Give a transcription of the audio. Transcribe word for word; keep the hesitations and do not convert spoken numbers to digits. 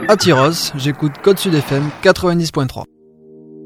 à Tyros, j'écoute Code Sud F M quatre-vingt-dix point trois.